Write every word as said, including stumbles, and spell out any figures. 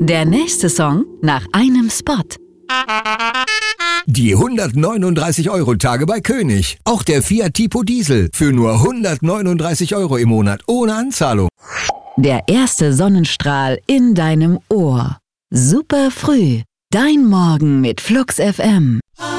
Der nächste Song nach einem Spot. Die hundertneununddreißig Euro Tage bei König. Auch der Fiat Tipo Diesel für nur hundertneununddreißig Euro im Monat ohne Anzahlung. Der erste Sonnenstrahl in deinem Ohr. Super früh. Dein Morgen mit Flux F M.